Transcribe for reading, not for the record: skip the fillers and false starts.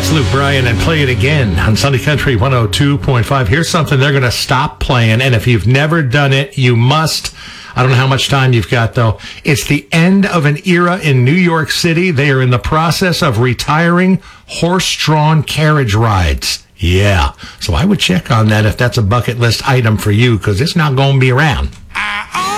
It's Luke Bryan and Play It Again on Sunday Country 102.5. Here's something they're going to stop playing, and if you've never done it, you must. I don't know how much time you've got, though. It's the end of an era in New York City. They are in the process of retiring horse-drawn carriage rides. Yeah. So I would check on that if that's a bucket list item for you, because it's not going to be around.